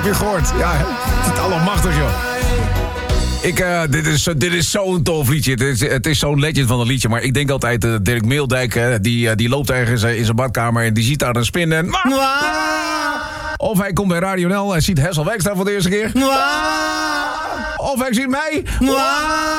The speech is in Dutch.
je gehoord? Ja, het is allemachtig, joh. Dit is zo'n tof liedje. Het is zo'n legend van een liedje. Maar ik denk altijd, Dirk Meeldijk, die loopt ergens in zijn badkamer en die ziet daar een spin en... Of hij komt bij Radio NL en ziet Hessel Wijkstra voor de eerste keer. Of hij ziet mij.